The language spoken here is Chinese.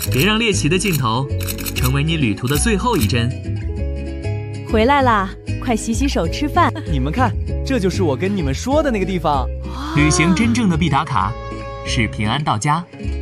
别让猎奇的镜头成为你旅途的最后一针。 回来啦，快洗洗手吃饭。 你们看，这就是我跟你们说的那个地方。 旅行真正的必打卡是平安到家。